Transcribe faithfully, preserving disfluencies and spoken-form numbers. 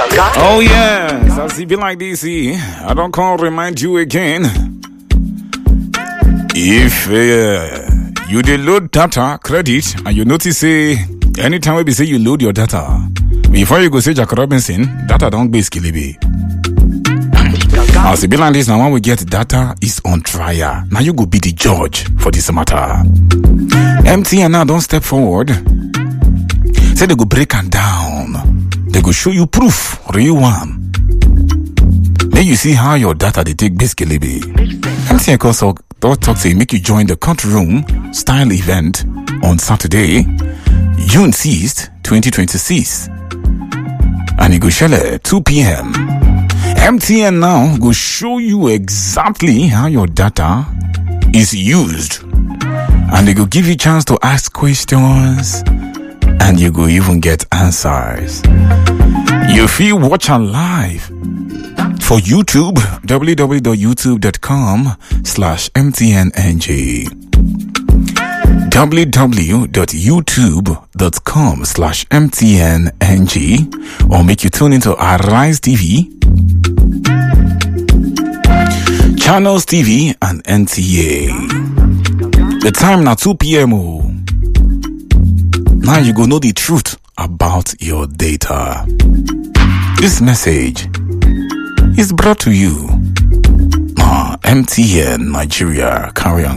Oh yes, as it be like this, I don't call remind you again. If uh, you dey load data credit and you notice say anytime we be say you load your data, before you go say Jack Robinson, data don't be skilly. As it be like this, now when we get data is on trial. Now you go be the judge for this matter. M T N now don't step forward. Say they go break and down. They go show you proof, real one. Then you see how your data they take basically be. M T N also talk to you, make you join the courtroom style event on Saturday, June sixth, twenty twenty-six. And it go shell at two p.m. M T N now go show you exactly how your data is used. And they go give you a chance to ask questions. And you go even get answers. You feel watch on live for YouTube, w w w dot youtube dot com slash M T N N G. w w w dot youtube dot com slash M T N N G. Or make you tune into Arise T V, Channels T V, and N T A. The time now two p.m. Oh. Now you go know the truth about your data. This message is brought to you. Uh, M T N Nigeria. Carry on.